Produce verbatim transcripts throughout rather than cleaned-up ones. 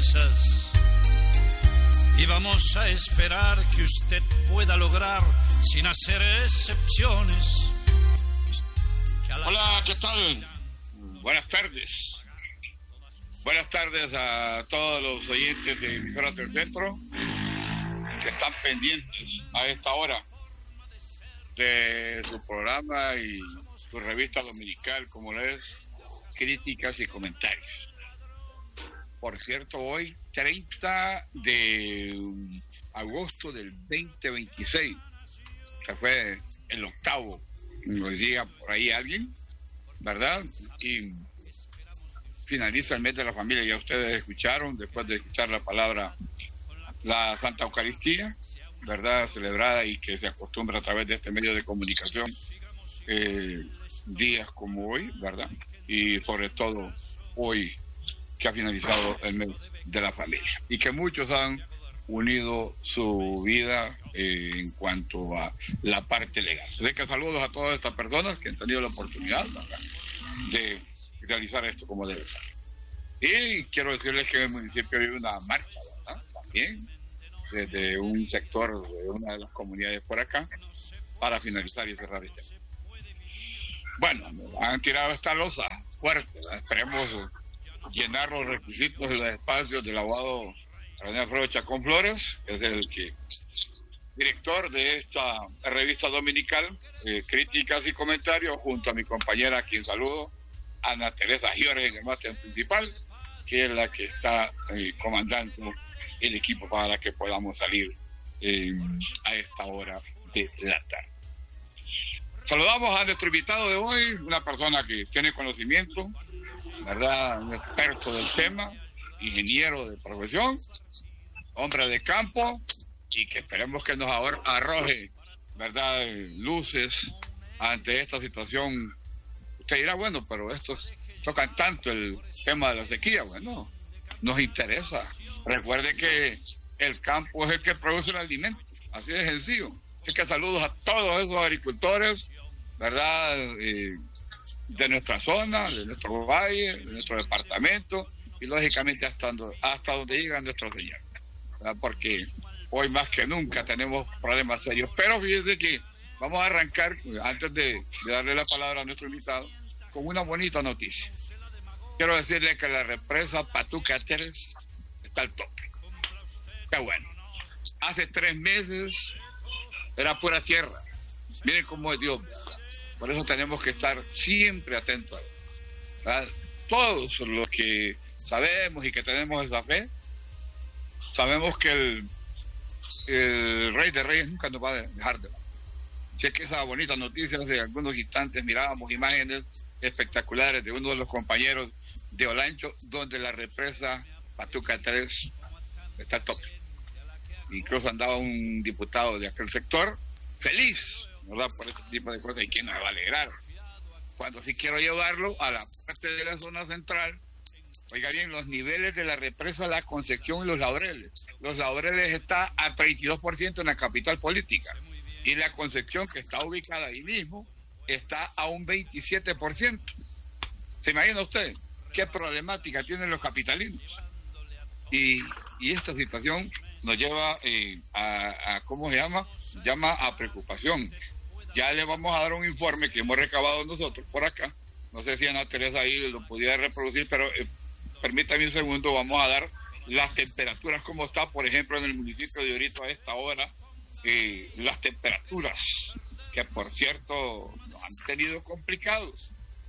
promesas y vamos a esperar que usted pueda lograr sin hacer excepciones. Hola, ¿qué tal? Buenas tardes. Buenas tardes a todos los oyentes de Emisoras del Centro que están pendientes a esta hora de su programa y su revista dominical, como es Críticas y Comentarios. Por cierto, hoy, treinta de agosto del veinte veintiséis, que fue el octavo, lo decía por ahí alguien, ¿verdad? Y finaliza el mes de la familia. Ya ustedes escucharon, después de escuchar la palabra, la Santa Eucaristía, ¿verdad? Celebrada y que se acostumbra a través de este medio de comunicación, eh, días como hoy, ¿verdad? Y sobre todo hoy, que ha finalizado el mes de la familia. Y que muchos han unido su vida eh, en cuanto a la parte legal. Así que saludos a todas estas personas que han tenido la oportunidad, ¿verdad?, de realizar esto como debe ser. Y quiero decirles que en el municipio hay una marcha, ¿verdad?, también desde un sector de una de las comunidades por acá para finalizar y cerrar este. Bueno, han tirado esta losa fuerte, ¿verdad? Esperemos llenar los requisitos y los espacios del abogado Alfredo Chacón Flores, que es el que director de esta revista dominical, eh, Críticas y Comentarios, junto a mi compañera, a quien saludo, Ana Teresa Giores, en el máster principal, que es la que está eh, comandando el equipo para que podamos salir eh, a esta hora de la tarde. Saludamos a nuestro invitado de hoy, una persona que tiene conocimiento, ¿verdad?, un experto del tema, ingeniero de profesión, hombre de campo, y que esperemos que nos arroje, ¿verdad?, luces ante esta situación. Usted dirá, bueno, pero estos tocan tanto el tema de la sequía. Bueno, nos interesa. Recuerde que el campo es el que produce el alimento, así de sencillo. Así que saludos a todos esos agricultores, ¿verdad?, eh, de nuestra zona, de nuestro valle, de nuestro departamento, y lógicamente hasta, hasta donde llega nuestro Señor, ¿verdad?, porque hoy más que nunca tenemos problemas serios. Pero fíjense que vamos a arrancar, antes de, de darle la palabra a nuestro invitado, con una bonita noticia. Quiero decirle que la represa Patuca tres está al tope. Qué bueno. Hace tres meses era pura tierra. Miren cómo es Dios. Por eso tenemos que estar siempre atentos a él, ¿verdad? Todos los que sabemos y que tenemos esa fe, sabemos que el, el Rey de Reyes nunca nos va a dejar de lado. Si es que esa bonita noticia, hace algunos instantes mirábamos imágenes espectaculares de uno de los compañeros de Olancho, donde la represa Patuca tres está al tope. Incluso andaba un diputado de aquel sector feliz, ¿verdad?, por este tipo de cosas. ¿Y quién nos va a alegrar? Cuando sí quiero llevarlo a la parte de la zona central, oiga bien, los niveles de la represa La Concepción y Los Laureles. Los Laureles está a treinta y dos por ciento en la capital política, y La Concepción, que está ubicada ahí mismo, está a un veintisiete por ciento. ¿Se imagina usted qué problemática tienen los capitalinos? Y, y esta situación nos lleva eh, a, a, ¿cómo se llama? Llama a preocupación. Ya le vamos a dar un informe que hemos recabado nosotros por acá. No sé si Ana Teresa ahí lo podía reproducir, pero eh, permítame un segundo. Vamos a dar las temperaturas, como está, por ejemplo, en el municipio de Orito a esta hora. Eh, las temperaturas, que por cierto nos han tenido complicados.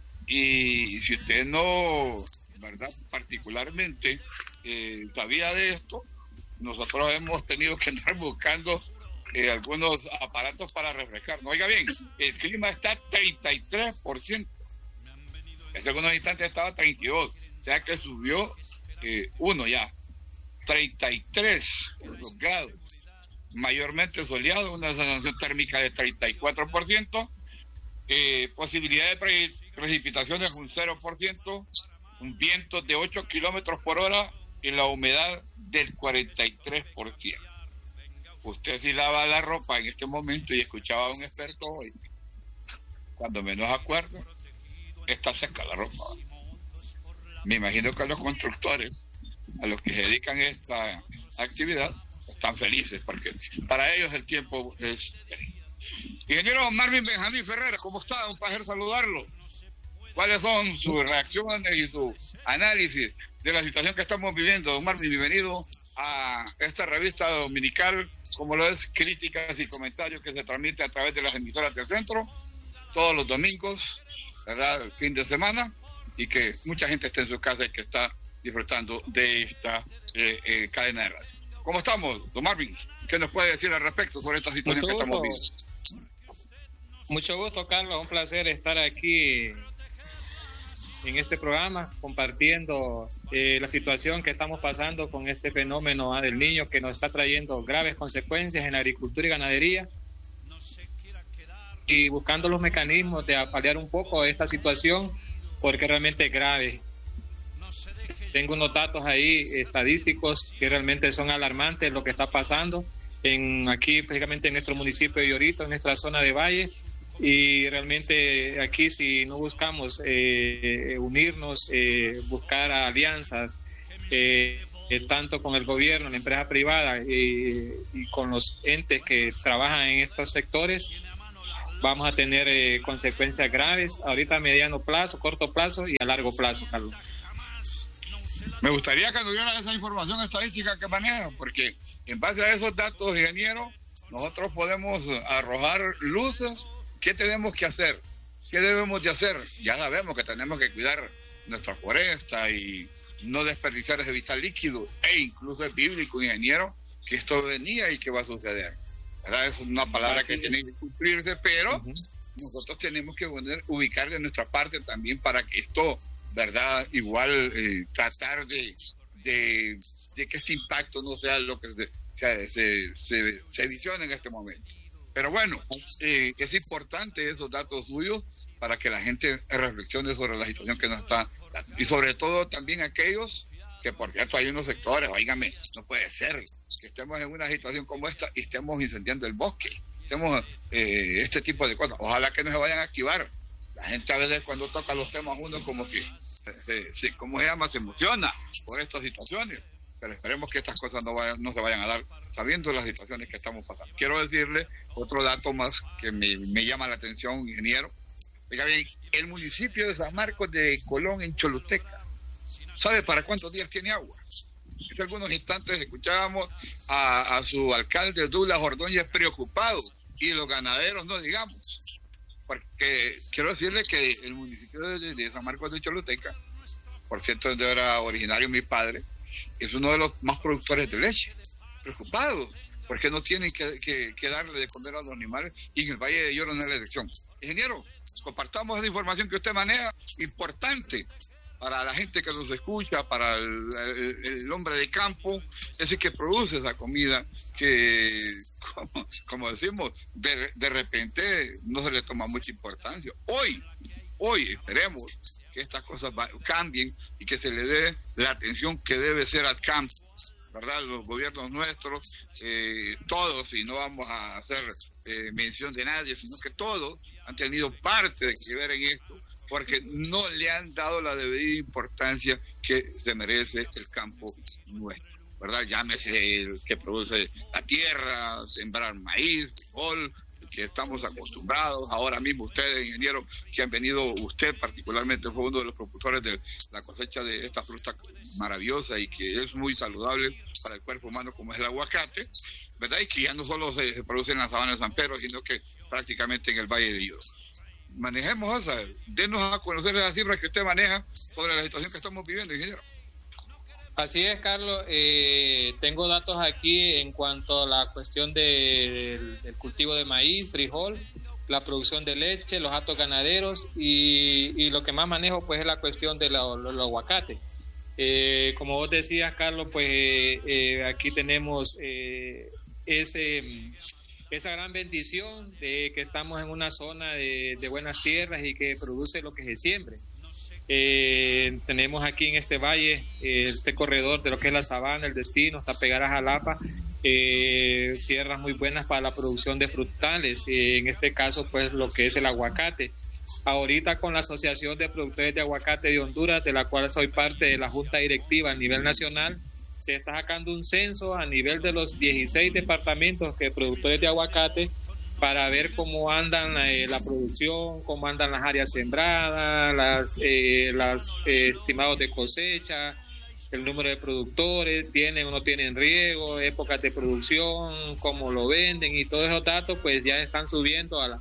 Y si usted no, ¿verdad?, particularmente eh, sabía de esto, nosotros hemos tenido que andar buscando eh, algunos aparatos para refrescar. No, oiga bien, el clima está a treinta y tres por ciento. Hace algunos instantes estaba a treinta y dos, o sea que subió eh, uno ya, treinta y tres grados. Mayormente soleado, una sensación térmica de treinta y cuatro por ciento, eh, posibilidad de pre precipitaciones un cero por ciento, un viento de ocho kilómetros por hora y la humedad del cuarenta y tres por ciento. Usted si lava la ropa en este momento, y escuchaba a un experto hoy, cuando menos acuerdo, está seca la ropa. Me imagino que los constructores a los que se dedican a esta actividad, están felices, porque para ellos el tiempo es feliz. Ingeniero Marvin Benjamín Ferreira, ¿cómo está? Un placer saludarlo. ¿Cuáles son sus reacciones y su análisis de la situación que estamos viviendo? Don Marvin, bienvenido a esta revista dominical, como lo es Críticas y Comentarios, que se transmite a través de las emisoras del centro todos los domingos, ¿verdad? El fin de semana, y que mucha gente está en su casa y que está disfrutando de esta eh, eh, cadena de radio. ¿Cómo estamos, don Marvin? ¿Qué nos puede decir al respecto sobre esta situación Mucho que estamos gusto. viviendo? Mucho gusto, Carlos. Un placer estar aquí en este programa compartiendo eh, la situación que estamos pasando con este fenómeno ah, del niño, que nos está trayendo graves consecuencias en la agricultura y ganadería, y buscando los mecanismos de paliar un poco esta situación, porque realmente es grave. Tengo unos datos ahí estadísticos que realmente son alarmantes lo que está pasando en aquí, precisamente en nuestro municipio de Llorito, en nuestra zona de Valle. Y realmente aquí, si no buscamos eh, unirnos, eh, buscar alianzas, eh, eh, tanto con el gobierno, la empresa privada eh, y con los entes que trabajan en estos sectores, vamos a tener eh, consecuencias graves, ahorita a mediano plazo, corto plazo y a largo plazo, Carlos. Me gustaría que nos dieran esa información estadística que maneja, porque en base a esos datos, ingeniero, nosotros podemos arrojar luces. ¿Qué tenemos que hacer? ¿Qué debemos de hacer? Ya sabemos que tenemos que cuidar nuestra foresta y no desperdiciar ese vital líquido, e incluso es bíblico, ingeniero, que esto venía y que va a suceder, ¿verdad? Es una palabra Así que es. Tiene que cumplirse, pero uh-huh. nosotros tenemos que poner, ubicar de nuestra parte también para que esto, ¿verdad? Igual eh, tratar de, de, de que este impacto no sea lo que se, se, se, se, se visiona en este momento. Pero bueno, eh, es importante esos datos suyos para que la gente reflexione sobre la situación que nos está dando. Y sobre todo también aquellos que, por cierto, hay unos sectores, óigame, no puede ser que estemos en una situación como esta y estemos incendiando el bosque, estemos eh, este tipo de cosas. Ojalá que no se vayan a activar. La gente a veces cuando toca los temas uno como que, se, se, ¿cómo se llama? Se emociona por estas situaciones. Pero esperemos que estas cosas no, vayan, no se vayan a dar sabiendo las situaciones que estamos pasando. Quiero decirle otro dato más que me, me llama la atención, ingeniero. Oiga bien, el municipio de San Marcos de Colón, en Choluteca, ¿sabe para cuántos días tiene agua? Hace algunos instantes escuchábamos a, a su alcalde Douglas Ordóñez preocupado, y los ganaderos no digamos, porque quiero decirle que el municipio de, de San Marcos de Choluteca, por cierto, donde era originario mi padre, es uno de los más productores de leche, preocupados, porque no tienen que, que, que darle de comer a los animales, y en el Valle de Lloro no es la elección. Ingeniero, compartamos esa información que usted maneja, importante para la gente que nos escucha, para el, el, el hombre de campo, ese que produce esa comida, que, como, como decimos, de, de repente no se le toma mucha importancia. Hoy, hoy esperemos que estas cosas va, cambien y que se le dé la atención que debe ser al campo, ¿verdad? Los gobiernos nuestros, eh, todos, y no vamos a hacer eh, mención de nadie, sino que todos han tenido parte de que ver en esto, porque no le han dado la debida importancia que se merece el campo nuestro, ¿verdad? Llámese el que produce la tierra, sembrar maíz, frijol, que estamos acostumbrados. Ahora mismo ustedes, ingenieros, que han venido, usted particularmente fue uno de los propulsores de la cosecha de esta fruta maravillosa y que es muy saludable para el cuerpo humano, como es el aguacate, ¿verdad? Y que ya no solo se, se produce en la sabana de San Pedro, sino que prácticamente en el Valle de Lloro. Manejemos esa, denos a conocer esas cifras que usted maneja sobre la situación que estamos viviendo, ingeniero. Así es, Carlos. Eh, tengo datos aquí en cuanto a la cuestión de, del, del cultivo de maíz, frijol, la producción de leche, los actos ganaderos y, y lo que más manejo pues es la cuestión de los lo, lo aguacates. Eh, como vos decías, Carlos, pues eh, eh, aquí tenemos eh, ese, esa gran bendición de que estamos en una zona de, de buenas tierras y que produce lo que se siembre. Eh, tenemos aquí en este valle eh, este corredor de lo que es la sabana, el destino, hasta pegar a Jalapa, eh, tierras muy buenas para la producción de frutales, eh, en este caso pues lo que es el aguacate, ahorita con la Asociación de Productores de Aguacate de Honduras, de la cual soy parte de la Junta Directiva a nivel nacional, se está sacando un censo a nivel de los dieciséis departamentos que productores de aguacate para ver cómo andan eh, la producción, cómo andan las áreas sembradas, las, eh, las eh, estimados de cosecha, el número de productores, tienen o no tienen riego, épocas de producción, cómo lo venden, y todos esos datos pues ya están subiendo a la,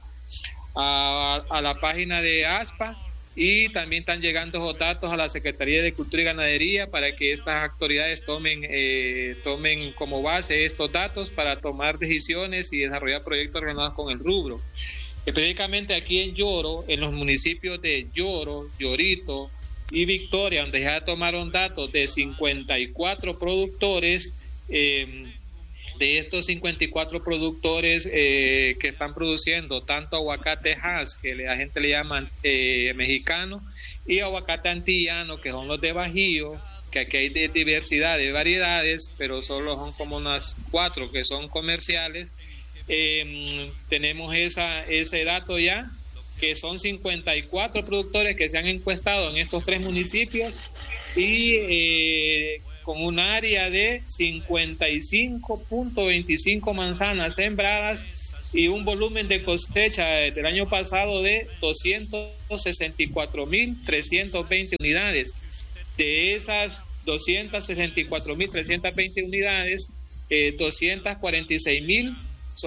a, a la página de ASPA, y también están llegando esos datos a la Secretaría de Agricultura y Ganadería para que estas autoridades tomen, eh, tomen como base estos datos para tomar decisiones y desarrollar proyectos relacionados con el rubro. Específicamente aquí en Yoro, en los municipios de Yoro, Yorito y Victoria, donde ya tomaron datos de cincuenta y cuatro productores, eh, de estos cincuenta y cuatro productores eh, que están produciendo tanto aguacate Hass, que la gente le llama eh, mexicano, y aguacate antillano, que son los de Bajío, que aquí hay de diversidad de variedades, pero solo son como unas cuatro que son comerciales. Eh, tenemos esa, ese dato ya, que son cincuenta y cuatro productores que se han encuestado en estos tres municipios, y eh, con un área de cincuenta y cinco punto veinticinco manzanas sembradas y un volumen de cosecha del año pasado de doscientos sesenta y cuatro mil trescientas veinte unidades. De esas doscientas sesenta y cuatro mil trescientas veinte unidades, eh, doscientas cuarenta y seis mil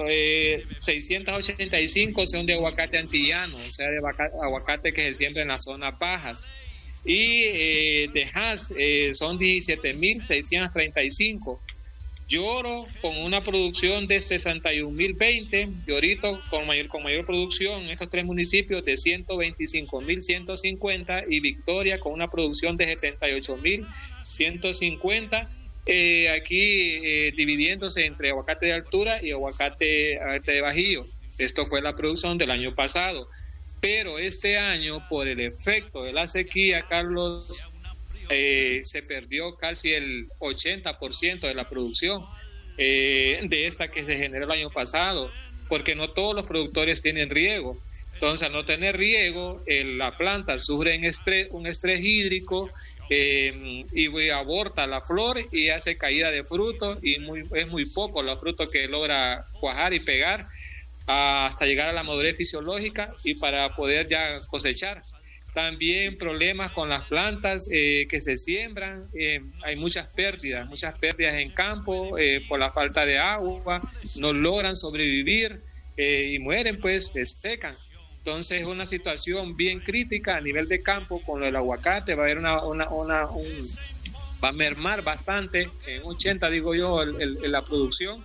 seiscientos ochenta y cinco son de aguacate antillano, o sea, de aguacate que se siembra en las zonas bajas. Y eh, de Hass eh, son diecisiete mil seiscientos treinta y cinco. Yoro con una producción de sesenta y un mil veinte, Yorito con mayor, con mayor producción en estos tres municipios de ciento veinticinco mil ciento cincuenta, y Victoria con una producción de setenta y ocho mil ciento cincuenta, eh, aquí eh, dividiéndose entre aguacate de altura y aguacate, aguacate de bajío. Esto fue la producción del año pasado. Pero este año, por el efecto de la sequía, Carlos, eh, se perdió casi el ochenta por ciento de la producción eh, de esta que se generó el año pasado, porque no todos los productores tienen riego. Entonces, al no tener riego, eh, la planta sufre un estrés, un estrés hídrico eh, y aborta la flor y hace caída de fruto, y muy, es muy poco los frutos que logra cuajar y pegar hasta llegar a la madurez fisiológica y para poder ya cosechar. También problemas con las plantas eh, que se siembran, eh, hay muchas pérdidas, muchas pérdidas en campo eh, por la falta de agua, no logran sobrevivir eh, y mueren, pues, se secan. Entonces es una situación bien crítica a nivel de campo con el aguacate. Va a haber una, una, una un, va a mermar bastante, en ochenta digo yo, el, el, la producción.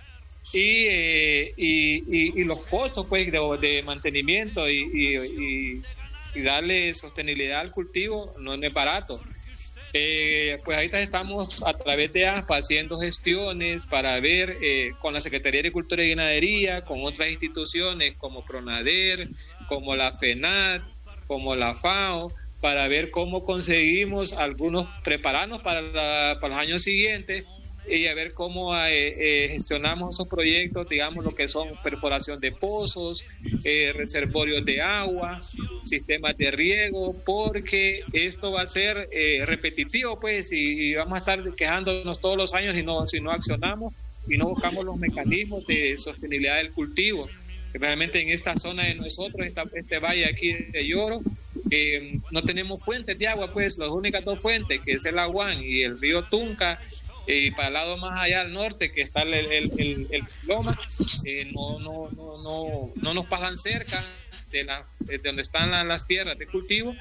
Y, eh, y, y, y los costos pues de, de mantenimiento y, y, y, y darle sostenibilidad al cultivo no es barato. Eh, pues ahorita estamos a través de ASPA haciendo gestiones para ver eh, con la Secretaría de Agricultura y Ganadería, con otras instituciones como PRONADER, como la FENAT, como la FAO, para ver cómo conseguimos algunos, prepararnos para, la, para los años siguientes, y a ver cómo eh, eh, gestionamos esos proyectos, digamos, lo que son perforación de pozos, eh, reservorios de agua, sistemas de riego, porque esto va a ser eh, repetitivo, pues, y, y vamos a estar quejándonos todos los años si no, si no accionamos y no buscamos los mecanismos de sostenibilidad del cultivo. Realmente en esta zona de nosotros, esta, este valle aquí de Yoro, eh, no tenemos fuentes de agua, pues, las únicas dos fuentes, que es el Aguán y el río Tunca, y para el lado más allá al norte, que está el, el, el, el Loma, eh, no, no, no, no, no nos pasan cerca de, la, de donde están la, las tierras de cultivo,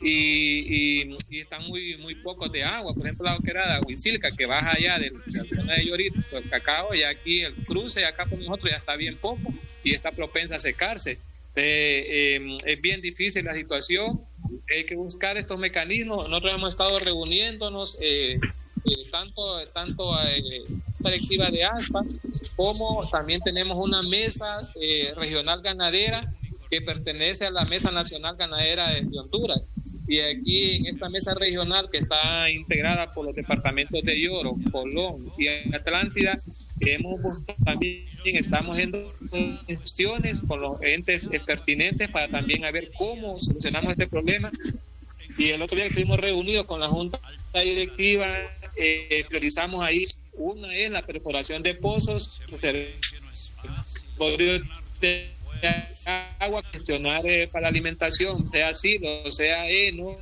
y, y, y están muy muy pocos de agua. Por ejemplo, la quebrada Huizilca, que baja allá de, de la zona de Yorito, el Cacao, ya aquí el cruce acá por nosotros ya está bien poco y está propensa a secarse. Eh, eh, es bien difícil la situación, hay que buscar estos mecanismos. Nosotros hemos estado reuniéndonos eh, Eh, tanto tanto eh, directiva de ASPA, como también tenemos una mesa eh, regional ganadera que pertenece a la Mesa Nacional Ganadera de, de Honduras, Y aquí en esta mesa regional que está integrada por los departamentos de Lloro, Colón y Atlántida, hemos también estamos en gestiones con los entes pertinentes para también a ver cómo solucionamos este problema. Y el otro día que estuvimos reunidos con la Junta Directiva, eh, priorizamos ahí, una es la perforación de pozos, de agua, gestionar eh, para la alimentación, sea silo, sea heno,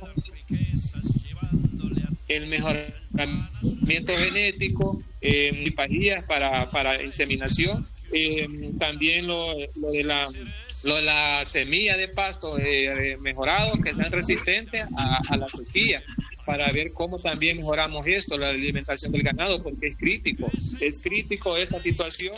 el mejoramiento genético, eh, pajillas para, para inseminación, eh, también lo, lo de la lo de la semilla de pasto eh, mejorados que sean resistentes a, a la sequía, para ver cómo también mejoramos esto, la alimentación del ganado, porque es crítico, es crítico esta situación.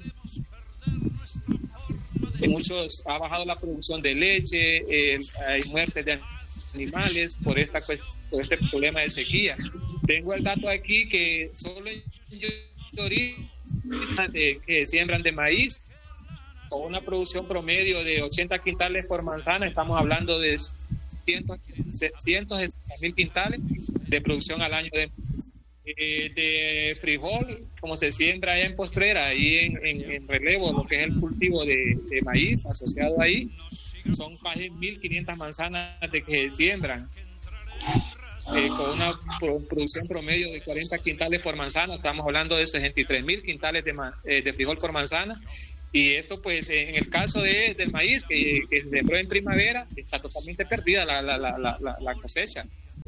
En muchos ha bajado la producción de leche, eh, hay muertes de animales por esta por este problema de sequía. Tengo el dato aquí que solo en Llorito de, que siembran de maíz, con una producción promedio de ochenta quintales por manzana, estamos hablando de cientos, cientos de mil quintales de producción al año de maíz. Eh, de frijol, como se siembra en Postrera, ahí en, en, en relevo, lo que es el cultivo de, de maíz asociado ahí, son casi mil quinientas manzanas de que se siembran, eh, con una producción promedio de cuarenta quintales por manzana. Estamos hablando de sesenta y tres mil quintales de, eh, de frijol por manzana. Y esto, pues, en el caso de, del maíz, que, que se sembró en primavera, está totalmente perdida la, la, la, la, la cosecha.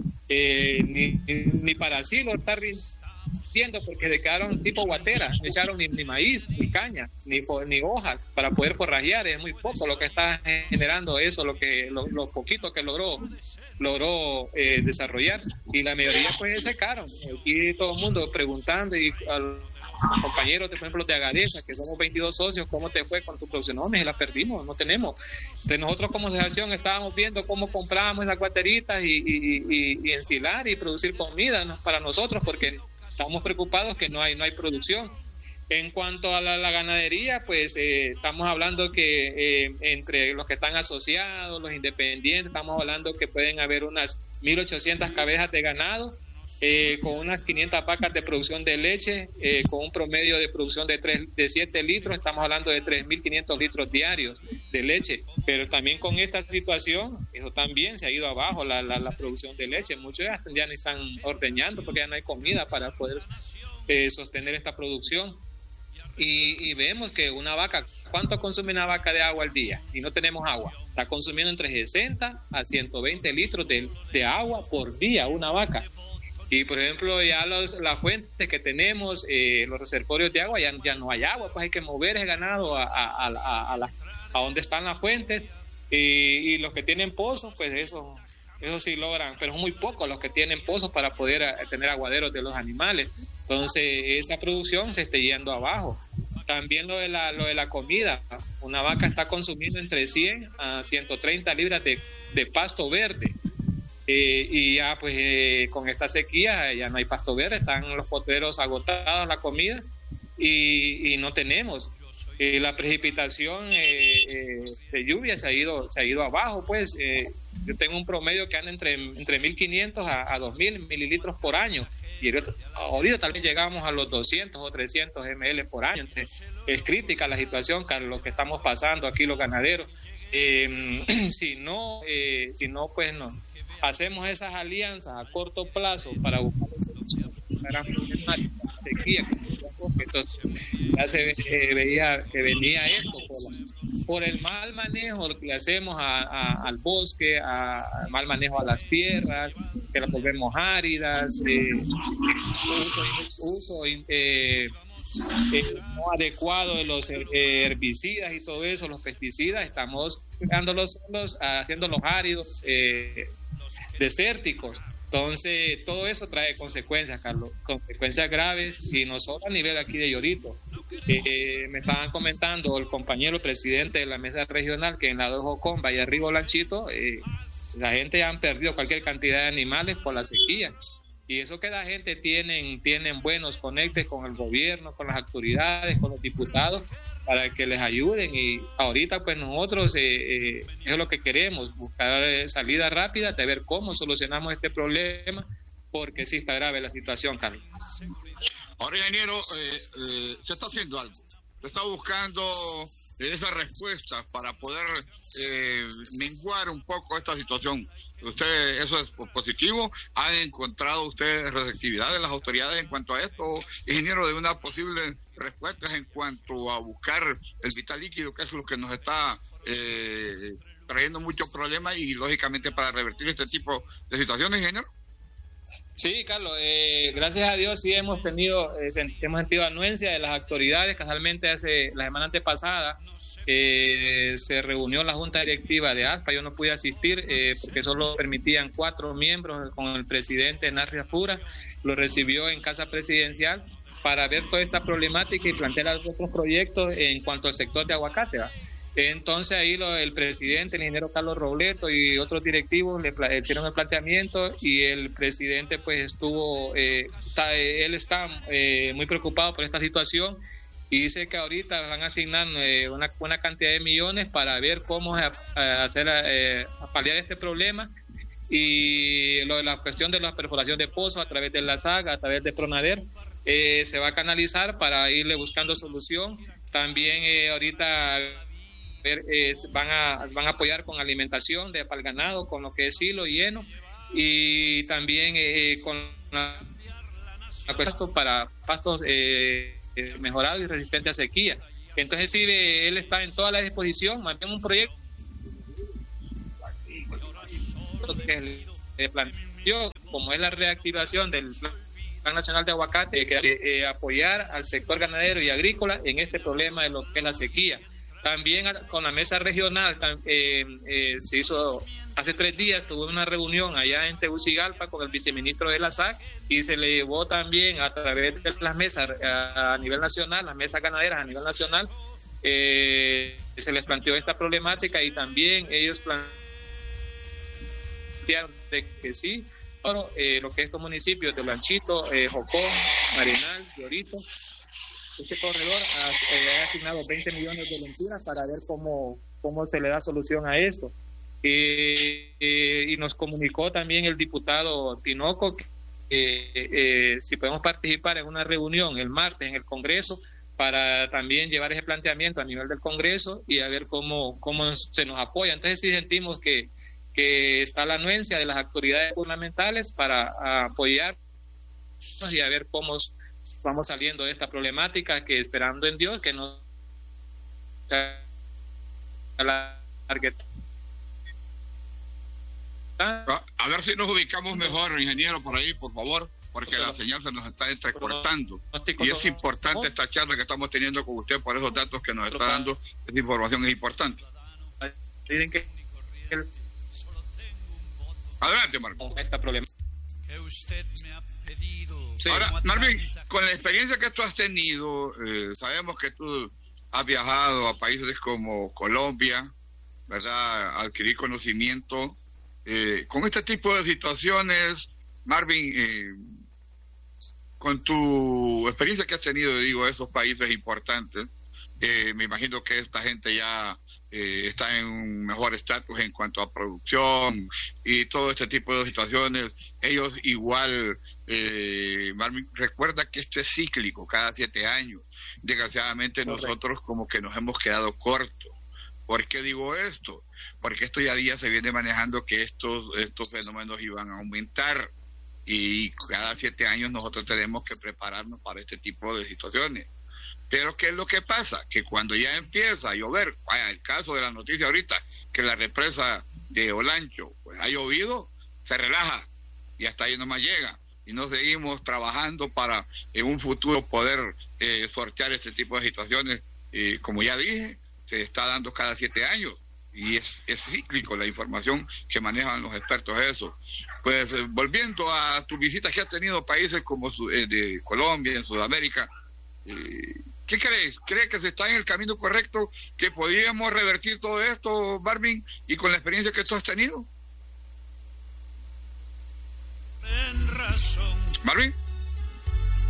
Eh, ni, ni para así lo está rindiendo, porque se quedaron tipo guatera, no echaron ni, ni maíz, ni caña, ni, ni hojas para poder forrajear. Es muy poco lo que está generando eso, lo que lo, lo poquito que logró logró eh, desarrollar, y la mayoría pues se secaron. Aquí todo el mundo preguntando, y al compañeros, de, por ejemplo, de Agadeza, que somos veintidós socios, ¿cómo te fue con tu producción? No, me la perdimos, no tenemos. Entonces nosotros como asociación estábamos viendo cómo comprábamos las guateritas y, y, y, y ensilar y producir comida, ¿no?, para nosotros, porque estamos preocupados que no hay, no hay producción. En cuanto a la, la ganadería, pues eh, estamos hablando que eh, entre los que están asociados, los independientes, estamos hablando que pueden haber unas mil ochocientas cabezas de ganado, Eh, con unas quinientas vacas de producción de leche, eh, con un promedio de producción de, tres, de siete litros, estamos hablando de tres mil quinientos litros diarios de leche. Pero también con esta situación, eso también se ha ido abajo, la, la, la producción de leche. Muchos ya, ya no están ordeñando porque ya no hay comida para poder eh, sostener esta producción. Y, y vemos que una vaca, ¿cuánto consume una vaca de agua al día? Y no tenemos agua. Está consumiendo entre sesenta a ciento veinte litros de, de agua por día una vaca. Y por ejemplo, ya los, la fuente que tenemos, eh, los reservorios de agua, ya, ya no hay agua, pues hay que mover ese ganado a, a, a, a, la, a donde están las fuentes. Y, y los que tienen pozos, pues eso, eso sí logran, pero es muy poco los que tienen pozos para poder a, tener aguaderos de los animales. Entonces, esa producción se está yendo abajo. También lo de la, lo de la comida. Una vaca está consumiendo entre cien a ciento treinta libras de, de pasto verde. Eh, y ya pues eh, con esta sequía ya no hay pasto verde, están los potreros agotados la comida y, y no tenemos. Eh, la precipitación eh, eh, de lluvia se ha ido se ha ido abajo, pues eh, yo tengo un promedio que anda entre, entre mil quinientos a, a dos mil mililitros por año, y ahorita tal vez llegamos a los doscientos o trescientos mililitros por año. Entonces, es crítica la situación, Carlos, lo que estamos pasando aquí los ganaderos. Eh, si no eh, si no pues no hacemos esas alianzas a corto plazo para buscar soluciones a la gran problemática de la sequía, que entonces ya se eh, veía que venía esto por, la, por el mal manejo que le hacemos a, a, al bosque, a, al mal manejo a las tierras, que las volvemos áridas, eh, uso, uso eh, eh, no adecuado de los herbicidas y todo eso, los pesticidas, estamos dejándolos solos, haciéndolos áridos, eh, desérticos. Entonces todo eso trae consecuencias, Carlos, consecuencias graves, y no solo a nivel aquí de Llorito. Eh, me estaban comentando el compañero presidente de la mesa regional que en la de Jocón, Valle Río Lanchito, eh, la gente ya han perdido cualquier cantidad de animales por la sequía, y eso que la gente tienen, tienen buenos conectes con el gobierno, con las autoridades, con los diputados, para que les ayuden. Y ahorita pues nosotros eh, eh, es lo que queremos, buscar eh, salida rápida de ver cómo solucionamos este problema, porque sí está grave la situación, Carlos. Ahora, ingeniero, eh, eh, se está haciendo algo. Se está buscando esas respuestas para poder eh, menguar un poco esta situación. Usted, eso es positivo. ¿Han encontrado ustedes receptividad de las autoridades en cuanto a esto, ingeniero, de una posible respuesta en cuanto a buscar el vital líquido, que es lo que nos está eh, trayendo muchos problemas y, lógicamente, para revertir este tipo de situaciones, ingeniero? Sí, Carlos, eh, gracias a Dios sí hemos tenido, eh, hemos sentido anuencia de las autoridades. Casualmente hace la semana antepasada eh, se reunió la junta directiva de ASPA. Yo no pude asistir eh, porque solo permitían cuatro miembros con el presidente Narria Fura. Lo recibió en casa presidencial para ver toda esta problemática y plantear otros proyectos en cuanto al sector de aguacate, ¿va? Entonces ahí lo, el presidente, el ingeniero Carlos Robleto y otros directivos le hicieron el planteamiento y el presidente pues estuvo, eh, está, él está eh, muy preocupado por esta situación y dice que ahorita van a asignar eh, una, una cantidad de millones para ver cómo a, a hacer eh, a paliar este problema. Y lo de la cuestión de la perforación de pozos a través de la SAG, a través de Pronader, eh, se va a canalizar para irle buscando solución. También eh, ahorita Eh, van a van a apoyar con alimentación de para el ganado, con lo que es hilo y heno, y también eh, con la, la pastos para pastos eh, eh, mejorados y resistentes a sequía. Entonces sí, eh, él está en toda la disposición, mantiene un proyecto que le planteó, como es la reactivación del Plan Nacional de Aguacate, que eh, apoyar al sector ganadero y agrícola en este problema de lo que es la sequía. También con la mesa regional eh, eh, se hizo hace tres días, tuvo una reunión allá en Tegucigalpa con el viceministro de la S A C y se le llevó también a través de las mesas a, a nivel nacional, las mesas ganaderas a nivel nacional, eh, se les planteó esta problemática y también ellos plantearon de que sí, bueno, eh, lo que estos municipios de Lanchito, eh, Jocón, Marinal, Llorito, este corredor ha, eh, ha asignado veinte millones de lempiras para ver cómo, cómo se le da solución a esto. Eh, eh, y nos comunicó también el diputado Tinoco que eh, eh, si podemos participar en una reunión el martes en el Congreso para también llevar ese planteamiento a nivel del Congreso y a ver cómo, cómo se nos apoya. Entonces sí sentimos que, que está la anuencia de las autoridades gubernamentales para apoyar y a ver cómo vamos saliendo de esta problemática, que esperando en Dios que no alargue. A ver si nos ubicamos mejor, ingeniero, por ahí, por favor, porque la señal se nos está entrecortando. Y es importante esta charla que estamos teniendo con usted por esos datos que nos está dando. Esta información es importante. Adelante, Marvin. Esta problema. Sí. Ahora, Marvin, con la experiencia que tú has tenido, eh, sabemos que tú has viajado a países como Colombia, ¿verdad? Adquirir conocimiento. Eh, con este tipo de situaciones, Marvin, eh, con tu experiencia que has tenido, digo, esos países importantes, eh, me imagino que esta gente ya eh, está en un mejor estatus en cuanto a producción y todo este tipo de situaciones. Ellos igual, eh, Marvin, recuerda que esto es cíclico, cada siete años. Desgraciadamente Correcto. Nosotros como que nos hemos quedado cortos. ¿Por qué digo esto? Porque esto ya a día se viene manejando que estos, estos fenómenos iban a aumentar y cada siete años nosotros tenemos que prepararnos para este tipo de situaciones. Pero ¿qué es lo que pasa? Que cuando ya empieza a llover, vaya, el caso de la noticia ahorita, que la represa de Olancho pues, ha llovido, se relaja y hasta ahí nomás llega. Y no seguimos trabajando para en un futuro poder eh, sortear este tipo de situaciones. Eh, como ya dije, se está dando cada siete años. Y es, es cíclico la información que manejan los expertos eso. Pues eh, volviendo a tus visitas que has tenido a países como su, eh, de Colombia, en Sudamérica, eh, ¿qué crees? ¿Crees que se está en el camino correcto? ¿Que podríamos revertir todo esto, Marvin? Y con la experiencia que tú has tenido. ¿Marvin?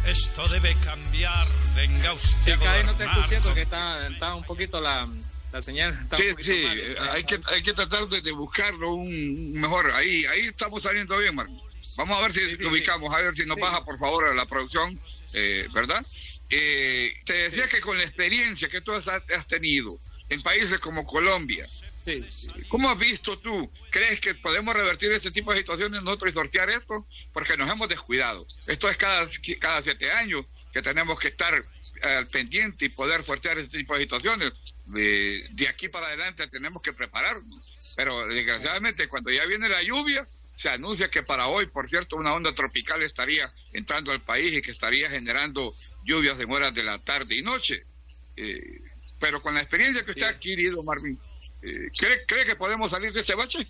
Esto debe cambiar. Venga usted. Sí, ahí no te escuché porque está, está un poquito la, la señal. Está sí, un sí, mal. hay que, hay que tratar de, de buscarlo un mejor. Ahí, ahí estamos saliendo bien, Marco. Vamos a ver si sí, lo sí, ubicamos, sí. a ver si nos sí. baja, por favor, a la producción, eh, ¿verdad? Eh, te decía sí. que con la experiencia que tú has, has tenido en países como Colombia, sí, sí. ¿cómo has visto tú? ¿Crees que podemos revertir este tipo de situaciones nosotros y sortear esto? Porque nos hemos descuidado. Esto es cada, cada siete años que tenemos que estar al pendiente y poder sortear este tipo de situaciones. De, de aquí para adelante tenemos que prepararnos. Pero desgraciadamente cuando ya viene la lluvia, se anuncia que para hoy, por cierto, una onda tropical estaría entrando al país y que estaría generando lluvias en horas de la tarde y noche. Eh, pero con la experiencia que usted sí. ha adquirido, Marvin, eh, ¿cree, ¿cree que podemos salir de este bache?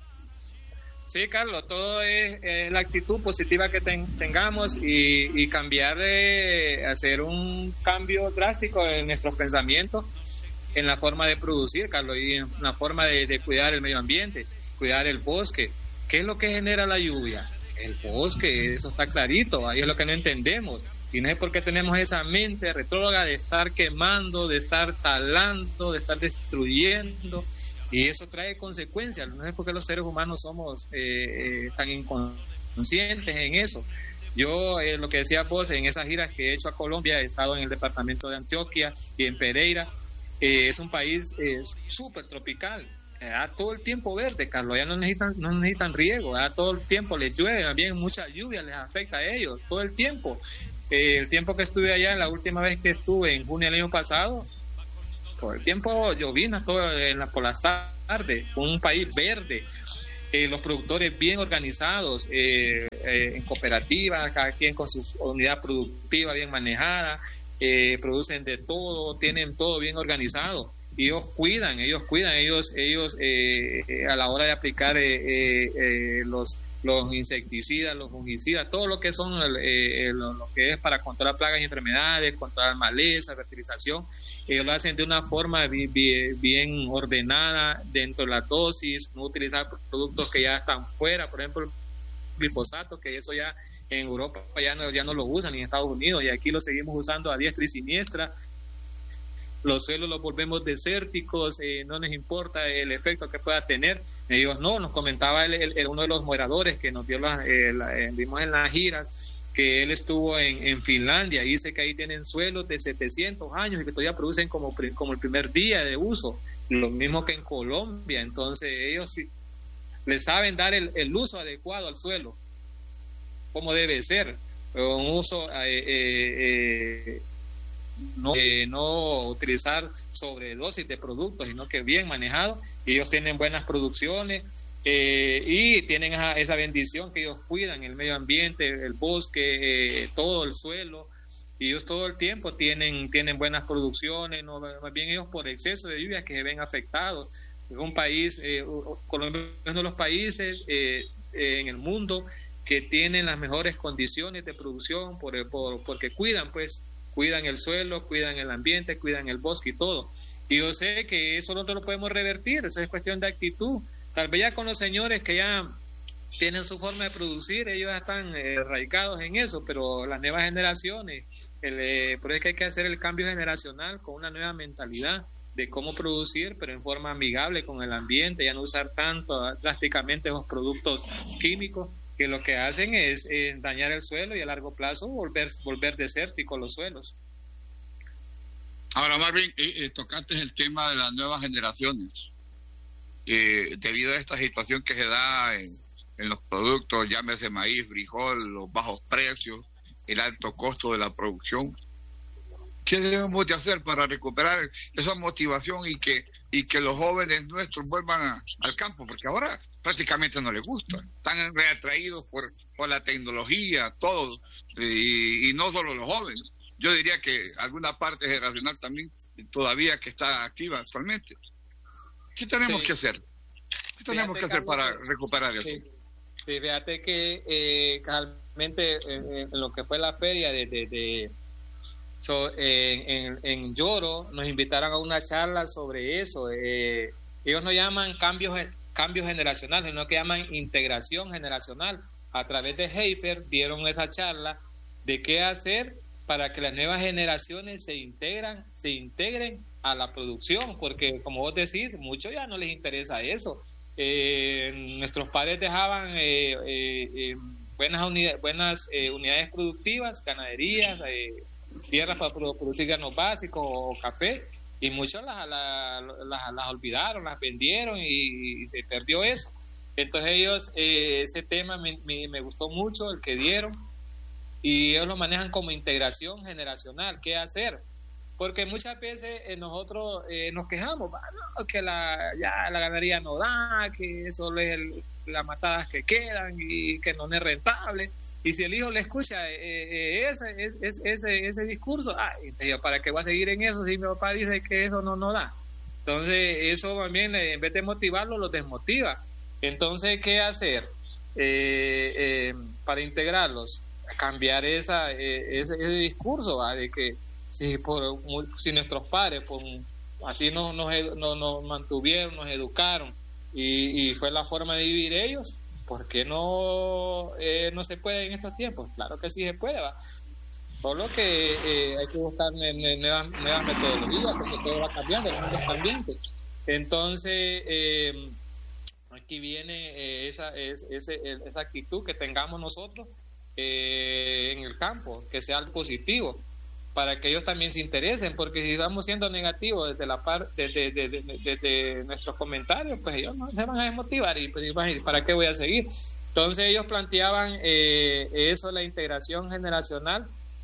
Sí, Carlos, todo es eh, la actitud positiva que ten, tengamos y, y cambiar, eh, hacer un cambio drástico en nuestros pensamientos, en la forma de producir, Carlos, y en la forma de, de cuidar el medio ambiente, cuidar el bosque. ¿Qué es lo que genera la lluvia? El bosque, eso está clarito, ahí es lo que no entendemos. Y no es porque tenemos esa mente retrógrada de estar quemando, de estar talando, de estar destruyendo, y eso trae consecuencias. No es porque los seres humanos somos eh, eh, tan inconscientes en eso. Yo, eh, lo que decía vos, en esas giras que he hecho a Colombia, he estado en el departamento de Antioquia y en Pereira. Eh, es un país eh, súper tropical. Da todo el tiempo verde, Carlos, ya no necesitan, no necesitan riego, da todo el tiempo les llueve, también mucha lluvia les afecta a ellos, todo el tiempo. Eh, el tiempo que estuve allá, la última vez que estuve en junio del año pasado, todo el tiempo llovina todo en la, por las tardes, un país verde, eh, los productores bien organizados, eh, eh, en cooperativas, cada quien con su unidad productiva bien manejada, eh, producen de todo, tienen todo bien organizado. Ellos cuidan, ellos cuidan, ellos ellos eh, eh, a la hora de aplicar eh, eh, eh, los los insecticidas, los fungicidas, todo lo que son eh, lo, lo que es para controlar plagas y enfermedades, controlar maleza, fertilización, ellos lo hacen de una forma bien, bien ordenada dentro de la dosis, no utilizar productos que ya están fuera, por ejemplo el glifosato, que eso ya en Europa ya no, ya no lo usan, ni en Estados Unidos, y aquí lo seguimos usando a diestra y siniestra. Los suelos los volvemos desérticos, eh, no nos importa el efecto que pueda tener. Ellos no, nos comentaba el, el, el, uno de los moradores que nos dio la, eh, la, eh, vimos en las giras, que él estuvo en, en Finlandia y dice que ahí tienen suelos de setecientos años y que todavía producen como, como el primer día de uso, lo mismo que en Colombia. Entonces ellos sí, le saben dar el, el uso adecuado al suelo, como debe ser, un uso eh, eh, eh, No, eh, no utilizar sobredosis de productos, sino que bien manejado. Ellos tienen buenas producciones eh, y tienen esa, esa bendición que ellos cuidan el medio ambiente, el bosque, eh, todo el suelo. Y ellos todo el tiempo tienen, tienen buenas producciones, no, más bien ellos por exceso de lluvias que se ven afectados. Es un país, eh, Colombia es uno de los países eh, eh, en el mundo que tienen las mejores condiciones de producción por, por, porque cuidan pues cuidan el suelo, cuidan el ambiente, cuidan el bosque y todo. Y yo sé que eso nosotros lo podemos revertir, eso es cuestión de actitud. Tal vez ya con los señores que ya tienen su forma de producir, ellos están eh, radicados en eso, pero las nuevas generaciones, el, eh, por eso es que hay que hacer el cambio generacional con una nueva mentalidad de cómo producir, pero en forma amigable con el ambiente, ya no usar tanto drásticamente esos productos químicos, que lo que hacen es eh, dañar el suelo y a largo plazo volver, volver desérticos los suelos. Ahora, Marvin, eh, eh, tocaste el tema de las nuevas generaciones. Eh, debido a esta situación que se da en, en los productos, llámese maíz, frijol, los bajos precios, el alto costo de la producción, ¿qué debemos de hacer para recuperar esa motivación y que, y que los jóvenes nuestros vuelvan a, al campo? Porque ahora prácticamente no les gusta, están reatraídos por, por la tecnología, todos, y, y no solo los jóvenes. Yo diría que alguna parte generacional también todavía que está activa actualmente. ¿Qué tenemos sí. que hacer? ¿Qué tenemos fíjate, que hacer Carlos, para recuperar eso? Sí, sí fíjate que eh, realmente eh, en lo que fue la feria de, de, de so, eh, en, en Lloro nos invitaron a una charla sobre eso. Eh, ellos nos llaman cambios cambio generacional, sino que llaman integración generacional. A través de Heifer dieron esa charla de qué hacer para que las nuevas generaciones se integran, se integren a la producción, porque como vos decís, muchos ya no les interesa eso. Eh, nuestros padres dejaban eh, eh, eh, buenas, unidades, buenas eh, unidades productivas, ganaderías, eh, tierras para producir granos básicos o café, y muchos las, las, las, las olvidaron, las vendieron y, y se perdió eso. Entonces ellos, eh, ese tema me, me, me gustó mucho, el que dieron, y ellos lo manejan como integración generacional. ¿Qué hacer? Porque muchas veces eh, nosotros eh, nos quejamos, no, que la, ya la ganadería no da, que solo es el, las matadas que quedan y que no es rentable. Y si el hijo le escucha eh, eh, ese, ese, ese, ese discurso, ah, entonces yo, ¿para qué voy a seguir en eso si mi papá dice que eso no, no da? Entonces eso también, eh, en vez de motivarlo, los desmotiva. Entonces, ¿qué hacer eh, eh, para integrarlos? Cambiar esa, eh, ese, ese discurso, ¿va? De que si, por, si nuestros padres por, así nos, nos, nos, nos mantuvieron, nos educaron y, y fue la forma de vivir ellos, ¿por qué no, eh, no se puede en estos tiempos? Claro que sí se puede, ¿va? Solo que eh, hay que buscar nuevas, nuevas metodologías, porque todo va cambiando, el mundo es cambiante. Entonces, eh, aquí viene eh, esa, es, ese, esa actitud que tengamos nosotros eh, en el campo, que sea algo positivo, para que ellos también se interesen, porque si estamos siendo negativos desde la parte desde, desde, desde, desde nuestros comentarios, pues ellos no se van a desmotivar y pues, ¿para qué voy a seguir? Entonces ellos planteaban eh, eso, la integración generacional,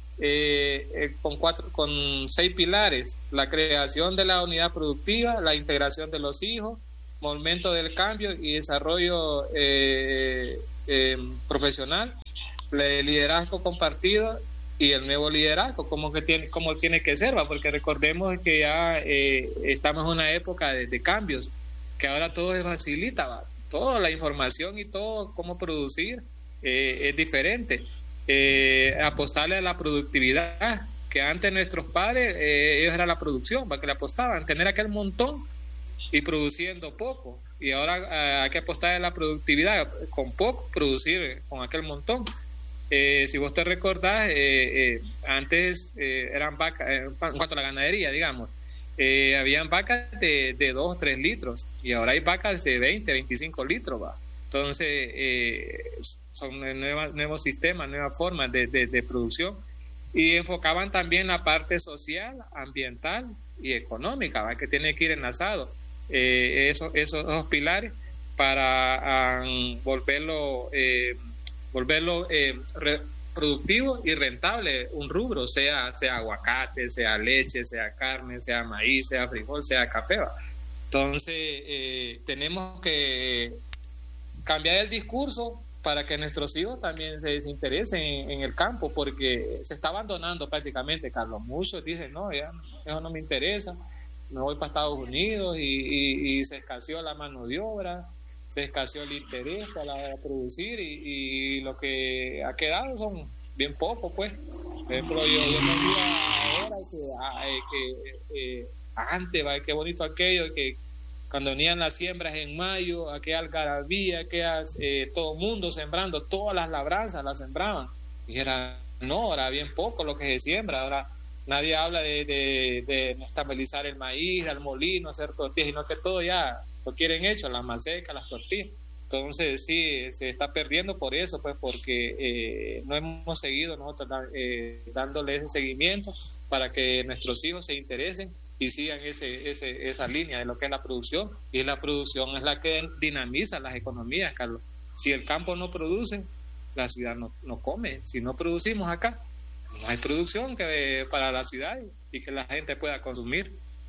eh, eh, con cuatro, con seis pilares: la creación de la unidad productiva, la integración de los hijos, momento del cambio y desarrollo eh, eh, profesional, el liderazgo compartido y el nuevo liderazgo, como que tiene, como tiene que ser, ¿va? Porque recordemos que ya eh, estamos en una época de, de cambios, que ahora todo se facilita, ¿va? Toda la información y todo cómo producir eh, es diferente. Eh, apostarle a la productividad, que antes nuestros padres, eh, ellos era la producción, para que le apostaban, tener aquel montón y produciendo poco, y ahora eh, hay que apostar a la productividad, con poco producir con aquel montón. Eh, si vos te recordás, eh, eh, antes eh, eran vacas, eh, en cuanto a la ganadería, digamos, eh, habían vacas de, de dos, tres litros, y ahora hay vacas de veinte, veinticinco litros, ¿va? Entonces eh, son nuevas, nuevos sistemas, nuevas formas de, de, de producción, y enfocaban también la parte social, ambiental y económica, ¿va? Que tiene que ir enlazado. Eh, esos, esos dos pilares para um, volverlo eh, volverlo eh, re, productivo y rentable un rubro, sea, sea aguacate, sea leche, sea carne, sea maíz, sea frijol, sea café. Entonces eh, tenemos que cambiar el discurso para que nuestros hijos también se, se interesen en, en el campo, porque se está abandonando prácticamente, Carlos. Muchos dicen, no, ya, eso no me interesa, me voy para Estados Unidos, y, y, y se escaseó la mano de obra, se escaseó el interés para producir, y, y lo que ha quedado son bien pocos, pues. Por ejemplo, yo, yo me diría ahora que, que eh, antes, ¿va? Qué bonito aquello, que cuando venían las siembras en mayo, aquella algarabía, aquellas, eh, todo el mundo sembrando, todas las labranzas las sembraban, y era, no, ahora bien poco lo que se siembra, ahora nadie habla de, de, de estabilizar el maíz, al molino, hacer tortillas, sino que todo ya lo quieren hecho, las macecas, las tortillas. Entonces sí, se está perdiendo por eso, pues, porque eh, no hemos seguido nosotros eh, dándole ese seguimiento para que nuestros hijos se interesen y sigan ese, ese, esa línea de lo que es la producción. Y la producción es la que dinamiza las economías, Carlos. Si el campo no produce, la ciudad no, no come. Si no producimos acá, no hay producción que para la ciudad y que la gente pueda consumir.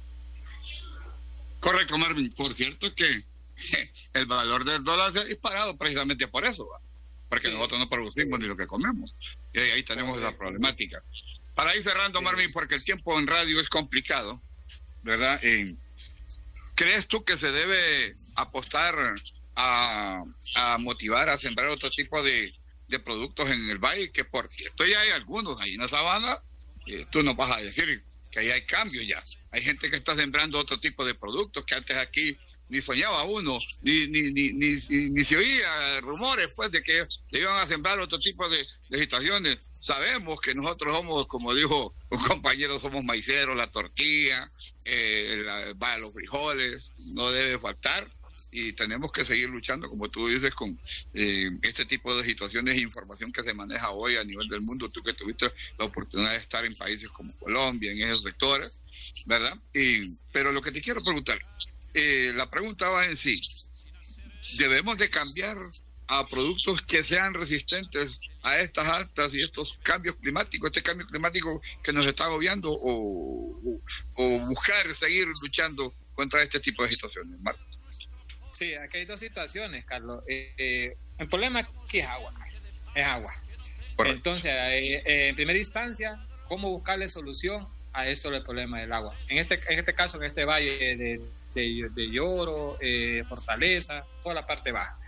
Correcto, Marvin. Por cierto que el valor del dólar se ha disparado precisamente por eso, ¿va? Porque sí, nosotros no producimos ni lo que comemos. Y ahí tenemos esa problemática. Para ir cerrando, Marvin, porque el tiempo en radio es complicado, ¿verdad? Eh, ¿Crees tú que se debe apostar a, a motivar a sembrar otro tipo de, de productos en el valle? Que por cierto ya hay algunos ahí en la sabana. Eh, tú nos vas a decir que ahí hay cambios ya. Hay gente que está sembrando otro tipo de productos que antes aquí ni soñaba uno, ni ni, ni, ni, ni, ni se oía rumores pues de que se iban a sembrar otro tipo de, de situaciones. Sabemos que nosotros somos, como dijo un compañero, somos maiceros, la tortilla, eh, la, los frijoles, no debe faltar, y tenemos que seguir luchando, como tú dices, con eh, este tipo de situaciones e información que se maneja hoy a nivel del mundo. Tú que tuviste la oportunidad de estar en países como Colombia, en esos sectores, ¿verdad? Y, pero lo que te quiero preguntar, eh, la pregunta va en sí, ¿debemos de cambiar a productos que sean resistentes a estas altas y estos cambios climáticos, este cambio climático que nos está agobiando, o, o, o buscar seguir luchando contra este tipo de situaciones, Marta? Sí, aquí hay dos situaciones, Carlos. Eh, eh, el problema aquí es agua, es agua. Correcto. Entonces, eh, eh, en primera instancia, ¿cómo buscarle solución a esto del problema del agua? En este, en este caso, en este valle de, de, de Lloro, eh, Fortaleza, toda la parte baja.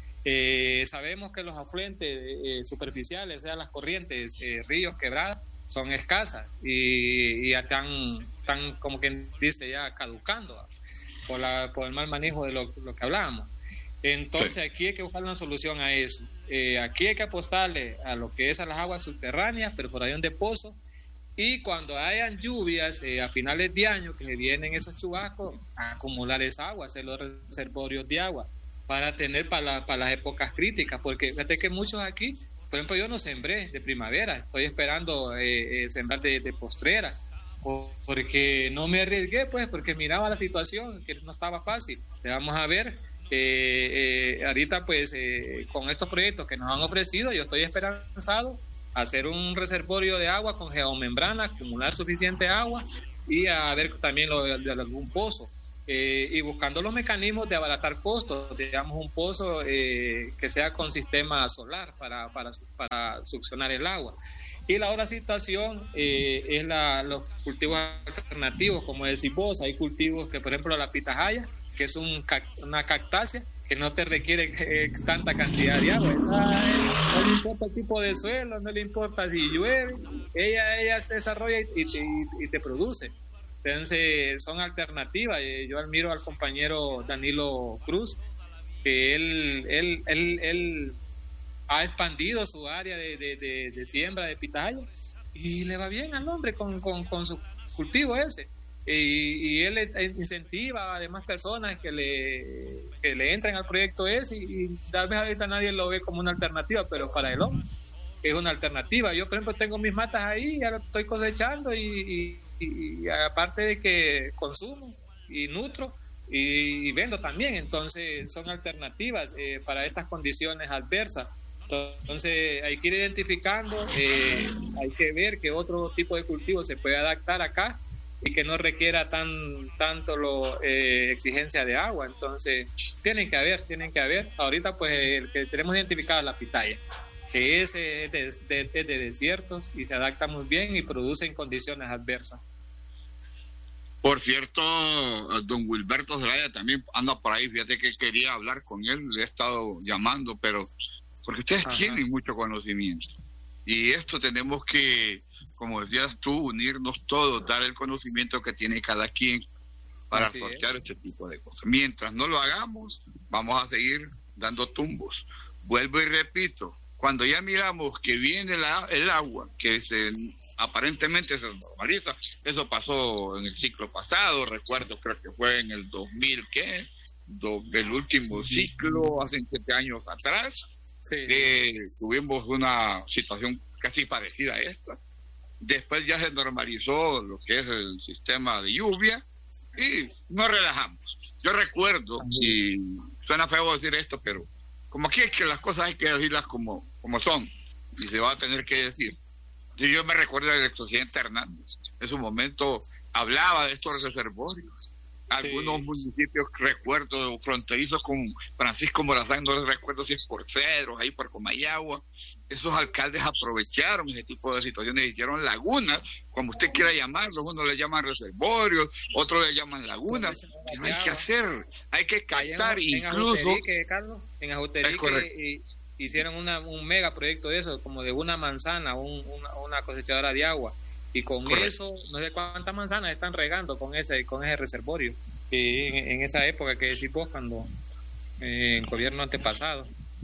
Eh, sabemos que los afluentes eh, superficiales, o sea, las corrientes, eh, ríos, quebradas, son escasas y, y ya están, están, como quien dice, ya caducando por, la, por el mal manejo de lo, lo que hablábamos. Entonces, sí, aquí hay que buscar una solución a eso. Eh, aquí hay que apostarle a lo que es a las aguas subterráneas, perforación de pozos, y cuando hayan lluvias eh, a finales de año, que se vienen esos chubascos, a acumular esa agua, hacer los reservorios de agua, para tener para, la, para las épocas críticas, porque fíjate que muchos aquí, por ejemplo, yo no sembré de primavera, estoy esperando eh, eh, sembrar de, de postrera, o, porque no me arriesgué, pues, porque miraba la situación, que no estaba fácil. Te vamos a ver, eh, eh, ahorita, pues, eh, con estos proyectos que nos han ofrecido, yo estoy esperanzado a hacer un reservorio de agua con geomembrana, acumular suficiente agua, y a ver también lo de, de algún pozo. Eh, y buscando los mecanismos de abaratar costos, digamos un pozo eh, que sea con sistema solar para, para, para succionar el agua. Y la otra situación eh, es la, los cultivos alternativos, como decís vos, hay cultivos que, por ejemplo, la pitahaya, que es un, una cactácea que no te requiere eh, tanta cantidad de agua. Esa, no le importa el tipo de suelo, no le importa si llueve, ella, ella se desarrolla y, y, y, y te produce. Entonces son alternativas. Yo admiro al compañero Danilo Cruz, que él él él, él ha expandido su área de, de, de, de siembra de pitahaya y le va bien al hombre con, con, con su cultivo ese, y, y él incentiva a demás personas que le que le entren al proyecto ese, y, y tal vez ahorita nadie lo ve como una alternativa, pero para el hombre es una alternativa. Yo, por ejemplo, tengo mis matas ahí, ya lo estoy cosechando, y, y y aparte de que consumo y nutro y, y vendo también, entonces son alternativas eh, para estas condiciones adversas. Entonces hay que ir identificando, eh, hay que ver que otro tipo de cultivo se puede adaptar acá y que no requiera tan tanto lo eh, exigencia de agua. Entonces tienen que haber, tienen que haber. Ahorita pues el que tenemos identificado es la pitaya, que es de, de, de, de desiertos y se adapta muy bien y produce en condiciones adversas. Por cierto, don Wilberto Zelaya también anda por ahí. Fíjate que quería hablar con él, le he estado llamando, pero porque ustedes Ajá. tienen mucho conocimiento. Y esto tenemos que, como decías tú, unirnos todos, dar el conocimiento que tiene cada quien para Así sortear es. este tipo de cosas. Mientras no lo hagamos, vamos a seguir dando tumbos. Vuelvo y repito, cuando ya miramos que viene la, el agua, que se aparentemente se normaliza, eso pasó en el ciclo pasado, recuerdo, creo que fue en el dos mil, ¿qué? Do, el último ciclo, hace siete años atrás, sí. eh, tuvimos una situación casi parecida a esta. Después ya se normalizó lo que es el sistema de lluvia y nos relajamos. Yo recuerdo, y suena feo decir esto, pero como aquí es que las cosas hay que decirlas como, como son, y se va a tener que decir. Yo me recuerdo del expresidente Hernández, en su momento hablaba de estos reservorios. Algunos sí. municipios, recuerdo, fronterizos con Francisco Morazán, no recuerdo si es por Cedros, ahí por Comayagua, esos alcaldes aprovecharon ese tipo de situaciones, hicieron lagunas, como usted quiera llamarlos, unos le llaman reservorios, otros le llaman lagunas. Pero hay que hacer, hay que captar, en, incluso... En Carlos, en Ajuterique hicieron una, un mega proyecto de eso, como de una manzana, un, una, una cosechadora de agua, y con correcto. eso, no sé cuántas manzanas están regando con ese, con ese reservorio. en, en esa época que decís vos, cuando eh, en gobierno antepasado.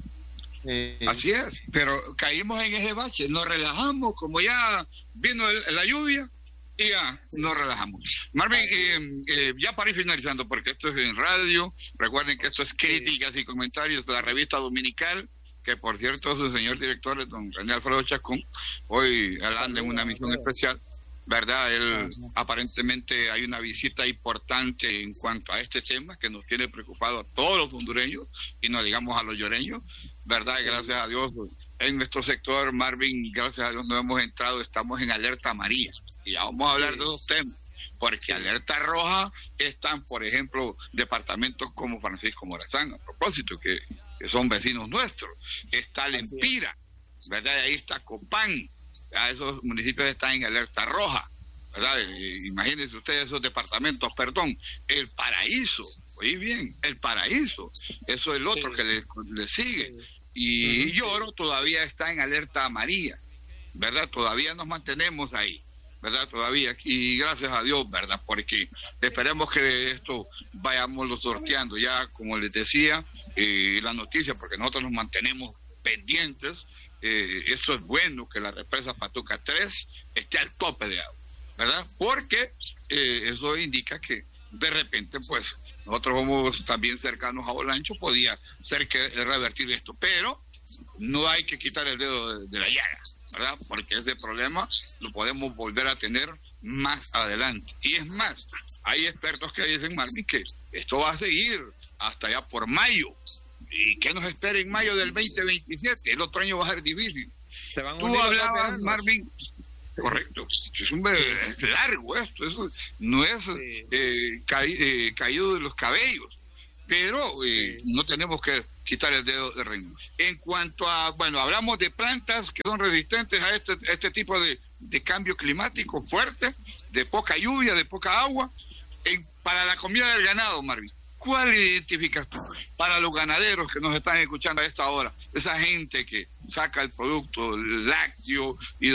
Eh, Así es, pero caímos en ese bache, nos relajamos, como ya vino el, la lluvia, y ya nos relajamos. Marvin, eh, eh, ya para ir finalizando, porque esto es en radio, recuerden que esto es críticas y comentarios de la revista dominical, que por cierto su señor director, don René Alfredo Chacón, hoy anda en una misión especial, ¿verdad? Él aparentemente hay una visita importante en cuanto a este tema que nos tiene preocupado a todos los hondureños y no digamos a los lloreños, ¿verdad? Sí. Gracias a Dios, en nuestro sector, Marvin, gracias a Dios no hemos entrado, estamos en alerta amarilla y ya vamos a hablar sí. de dos temas, porque sí. alerta roja están, por ejemplo, departamentos como Francisco Morazán, a propósito, que, que son vecinos nuestros, está Lempira, ¿verdad? Y ahí está Copán. A esos municipios están en alerta roja, ¿verdad? Eh, imagínense ustedes esos departamentos, perdón, El Paraíso, oí bien, El Paraíso, eso es el otro sí. que le, le sigue, sí. y uh-huh. Lloro todavía está en alerta amarilla, ¿verdad? Todavía nos mantenemos ahí, ¿verdad? Todavía, y gracias a Dios, ¿verdad? Porque esperemos que de esto vayamos lo sorteando, ya como les decía, eh, la noticia, porque nosotros nos mantenemos pendientes. Eh, eso es bueno que la represa Patuca tres esté al tope de agua, ¿verdad? Porque eh, eso indica que de repente, pues, nosotros somos también cercanos a Olancho, podía ser que revertir esto, pero no hay que quitar el dedo de, de la llaga, ¿verdad? Porque ese problema lo podemos volver a tener más adelante. Y es más, hay expertos que dicen, Marvin, que esto va a seguir hasta allá por mayo. ¿Y qué nos espera en mayo del veinte veintisiete? El otro año va a ser difícil. Se van Tú hablabas, Marvin, correcto, es un es largo esto, eso no es sí. eh, ca, eh, caído de los cabellos, pero eh, sí. no tenemos que quitar el dedo de renglón. En cuanto a, bueno, hablamos de plantas que son resistentes a este, este tipo de, de cambio climático fuerte, de poca lluvia, de poca agua, en, para la comida del ganado, Marvin. ¿Cuál identificas tú para los ganaderos que nos están escuchando a esta hora? Esa gente que saca el producto lácteo y